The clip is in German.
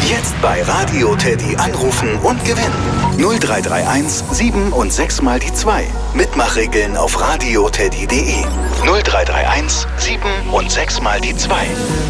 Jetzt bei Radio Teddy anrufen und gewinnen. 0331 7 und 6 mal die 2. Mitmachregeln auf radioteddy.de. 0331 7 und 6 mal die 2.